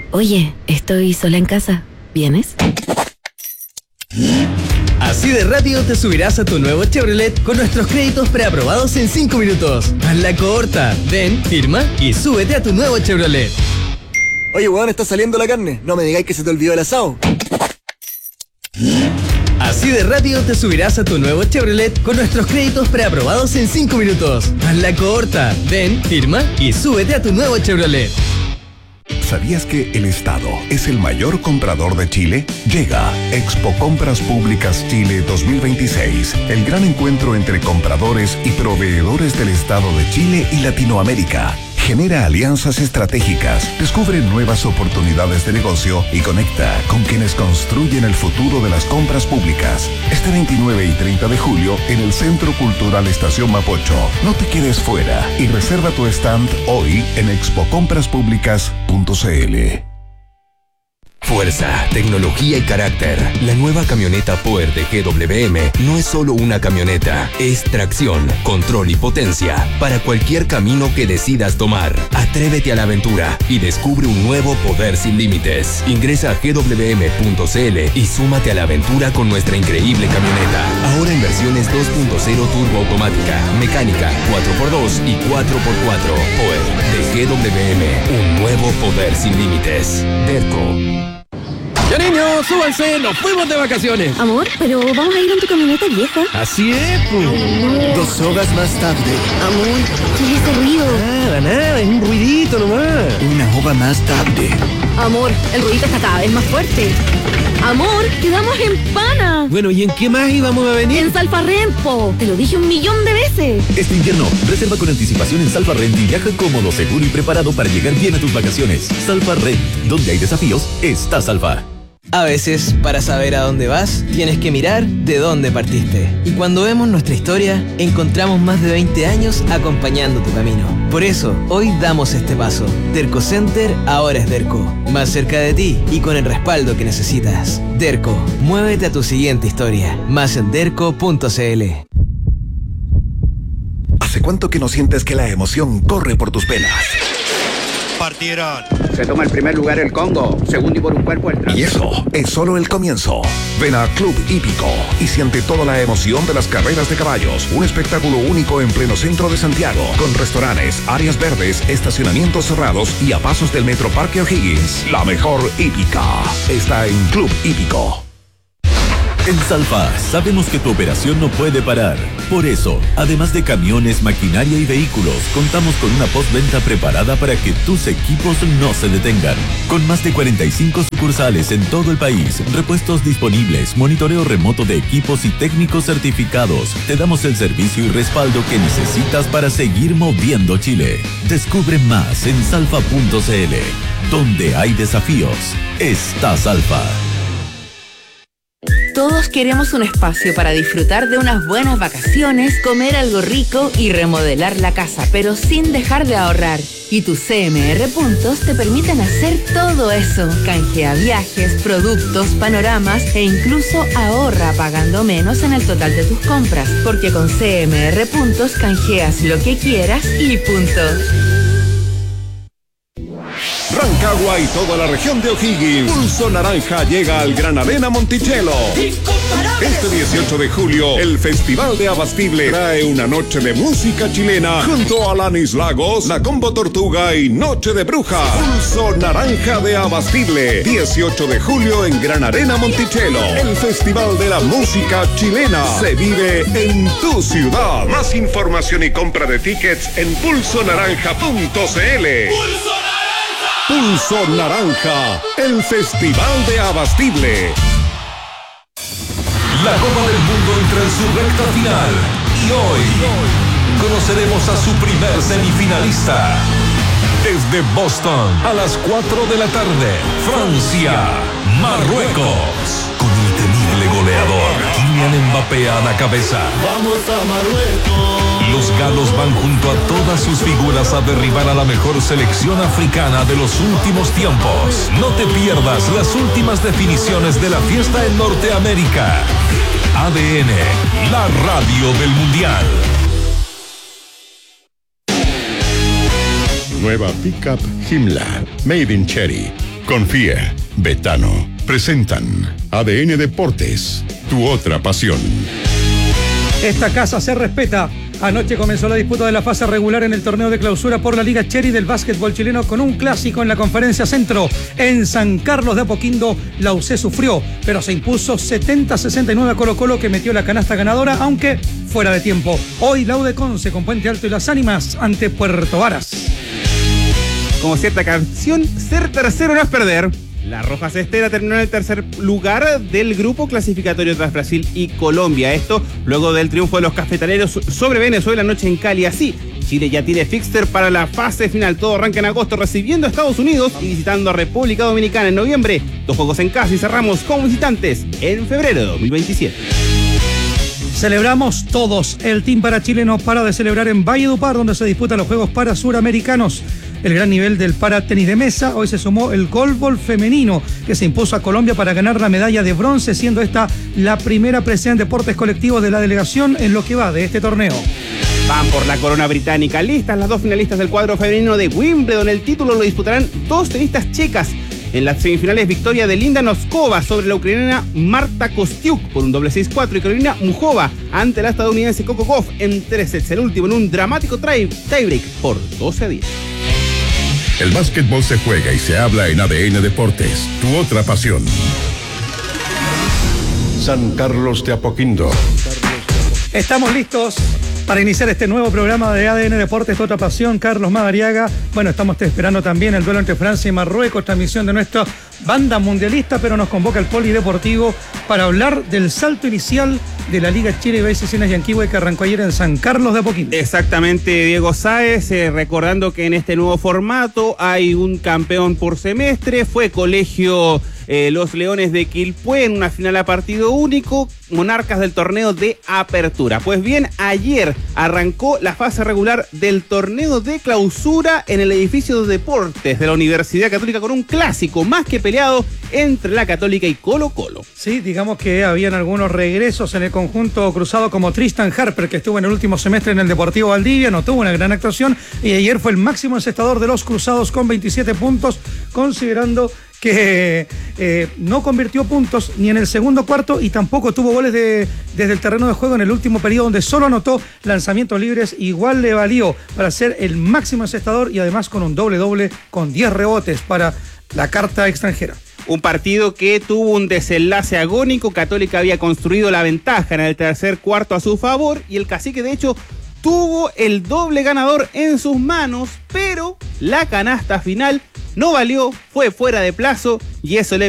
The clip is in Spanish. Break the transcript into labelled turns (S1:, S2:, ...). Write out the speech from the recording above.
S1: Oye, estoy sola en casa. ¿Vienes?
S2: Así de rápido te subirás a tu nuevo Chevrolet con nuestros créditos preaprobados en 5 minutos. Haz la corta. Ven, firma y súbete a tu nuevo Chevrolet.
S3: Oye, weón, está saliendo la carne. No me digáis que se te olvidó el asado.
S2: Así de rápido te subirás a tu nuevo Chevrolet con nuestros créditos preaprobados en 5 minutos. Haz la corta. Ven, firma y súbete a tu nuevo Chevrolet.
S4: ¿Sabías que el Estado es el mayor comprador de Chile? Llega Expo Compras Públicas Chile 2026, el gran encuentro entre compradores y proveedores del Estado de Chile y Latinoamérica. Genera alianzas estratégicas, descubre nuevas oportunidades de negocio y conecta con quienes construyen el futuro de las compras públicas. Este 29 y 30 de julio en el Centro Cultural Estación Mapocho. No te quedes fuera y reserva tu stand hoy en expocompraspublicas.cl.
S5: Fuerza, tecnología y carácter. La nueva camioneta Power de GWM no es solo una camioneta, es tracción, control y potencia para cualquier camino que decidas tomar. Atrévete a la aventura y descubre un nuevo poder sin límites. Ingresa a gwm.cl y súmate a la aventura con nuestra increíble camioneta. Ahora en versiones 2.0 turbo automática, mecánica, 4x2 y 4x4. Power de GWM, un nuevo poder sin límites. Derco.
S6: Ya niños, súbanse, nos fuimos de vacaciones.
S1: Amor, pero vamos a ir en tu camioneta vieja.
S6: Así es, pues.
S1: Amor.
S3: 2 horas más tarde.
S1: Amor, ¿qué es ese ruido?
S6: Nada, es un ruidito nomás.
S3: 1 hora más tarde.
S1: Amor, el ruidito está cada vez más fuerte. Amor, quedamos en Pana.
S6: Bueno, ¿y en qué más íbamos a venir?
S1: En Salfarrent, te lo dije 1.000.000 de veces.
S7: Este invierno, reserva con anticipación en Salfarrent y viaja cómodo, seguro y preparado para llegar bien a tus vacaciones. Salfarrent, donde hay desafíos, está Salfa.
S8: A veces, para saber a dónde vas, tienes que mirar de dónde partiste. Y cuando vemos nuestra historia, encontramos más de 20 años acompañando tu camino. Por eso, hoy damos este paso. Derco Center ahora es Derco. Más cerca de ti y con el respaldo que necesitas. Derco, muévete a tu siguiente historia. Más en derco.cl.
S4: ¿Hace cuánto que no sientes que la emoción corre por tus venas?
S9: Partieron. Se toma el primer lugar el Congo, segundo y por un cuerpo el
S4: Y eso es solo el comienzo. Ven a Club Hípico y siente toda la emoción de las carreras de caballos. Un espectáculo único en pleno centro de Santiago, con restaurantes, áreas verdes, estacionamientos cerrados y a pasos del Metro Parque O'Higgins. La mejor hípica está en Club Hípico.
S7: En Salfa sabemos que tu operación no puede parar. Por eso, además de camiones, maquinaria y vehículos, contamos con una postventa preparada para que tus equipos no se detengan. Con más de 45 sucursales en todo el país, repuestos disponibles, monitoreo remoto de equipos y técnicos certificados, te damos el servicio y respaldo que necesitas para seguir moviendo Chile. Descubre más en salfa.cl. Donde hay desafíos, está Salfa.
S10: Todos queremos un espacio para disfrutar de unas buenas vacaciones, comer algo rico y remodelar la casa, pero sin dejar de ahorrar. Y tus CMR Puntos te permiten hacer todo eso. Canjea viajes, productos, panoramas e incluso ahorra pagando menos en el total de tus compras, porque con CMR Puntos canjeas lo que quieras y punto.
S11: Rancagua y toda la región de O'Higgins. Pulso Naranja llega al Gran Arena Monticello. Este 18 de julio, el Festival de Abastible trae una noche de música chilena junto a Alanis Lagos, La Combo Tortuga y Noche de Bruja. Pulso Naranja de Abastible. 18 de julio en Gran Arena Monticello. El Festival de la Música Chilena se vive en tu ciudad. Más información y compra de tickets en pulsonaranja.cl. Pulso Naranja, el Festival de Abastible.
S12: La Copa del Mundo entra en su recta final y hoy conoceremos a su primer semifinalista. Desde Boston, a las 4 de la tarde, Francia, Marruecos. Con el temible goleador Kylian Mbappé a la cabeza.
S13: ¡Vamos a Marruecos!
S12: Los galos van junto a todas sus figuras a derribar a la mejor selección africana de los últimos tiempos. No te pierdas las últimas definiciones de la fiesta en Norteamérica. ADN, la radio del Mundial.
S14: Nueva pickup Himmler, Made in Cherry.
S4: Confía, Betano. Presentan ADN Deportes, tu otra pasión.
S14: Esta casa se respeta. Anoche comenzó la disputa de la fase regular en el torneo de clausura por la Liga Cherry del básquetbol chileno con un clásico en la Conferencia Centro. En San Carlos de Apoquindo, la UC sufrió, pero se impuso 70-69 a Colo-Colo, que metió la canasta ganadora, aunque fuera de tiempo. Hoy la UDECONCE con Puente Alto y Las Ánimas ante Puerto Varas.
S15: Como cierta canción, ser tercero no es perder. La Roja Cestera terminó en el tercer lugar del grupo clasificatorio tras Brasil y Colombia. Esto luego del triunfo de los cafetaleros sobre Venezuela anoche en Cali. Así, Chile ya tiene fixture para la fase final. Todo arranca en agosto recibiendo a Estados Unidos y visitando a República Dominicana en noviembre. 2 juegos en casa y cerramos como visitantes en febrero de 2027.
S14: Celebramos todos. El Team para Chile no para de celebrar en Valledupar, donde se disputan los Juegos para Suramericanos. El gran nivel del para tenis de mesa. Hoy se sumó el golbol femenino, que se impuso a Colombia para ganar la medalla de bronce, siendo esta la primera presea en deportes colectivos de la delegación en lo que va de este torneo.
S15: Van por la corona británica. Listas las 2 finalistas del cuadro femenino de Wimbledon. El título lo disputarán 2 tenistas checas. En las semifinales, victoria de Linda Noskova sobre la ucraniana Marta Kostiuk por un doble 6-4 y Carolina Muchova ante la estadounidense Coco Gauff en 3 sets. El último en un dramático tiebreak por 12-10.
S4: El básquetbol se juega y se habla en ADN Deportes, tu otra pasión. San Carlos de Apoquindo.
S14: Estamos listos para iniciar este nuevo programa de ADN Deportes, tu otra pasión. Carlos Madariaga. Bueno, estamos esperando también el duelo entre Francia y Marruecos, transmisión de nuestra banda mundialista, pero nos convoca el Polideportivo para hablar del salto inicial de la Liga Chile BCC Yanquihue, que arrancó ayer en San Carlos de Apoquindo.
S15: Exactamente, Diego Sáez, recordando que en este nuevo formato hay un campeón por semestre. Fue Colegio Los Leones de Quilpué en una final a partido único, monarcas del torneo de apertura. Pues bien, ayer arrancó la fase regular del torneo de clausura en el edificio de deportes de la Universidad Católica, con un clásico más que peleado entre la Católica y Colo-Colo.
S14: Sí, digamos que habían algunos regresos en el conjunto cruzado, como Tristan Harper, que estuvo en el último semestre en el Deportivo Valdivia, no tuvo una gran actuación, y ayer fue el máximo encestador de los cruzados con 27 puntos, considerando que no convirtió puntos ni en el segundo cuarto y tampoco tuvo goles desde el terreno de juego en el último periodo, donde solo anotó lanzamientos libres. Igual le valió para ser el máximo encestador y además con un doble con 10 rebotes para la carta extranjera.
S15: Un partido que tuvo un desenlace agónico. Católica había construido la ventaja en el tercer cuarto a su favor y el Cacique, de hecho, tuvo el doble ganador en sus manos, pero la canasta final no valió, fue fuera de plazo y eso le